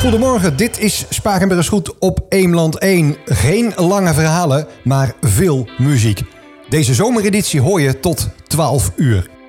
Goedemorgen, dit is Spakenburg Goed op Eemland 1. Geen lange verhalen, maar veel muziek. Deze zomereditie hoor je tot 12 uur.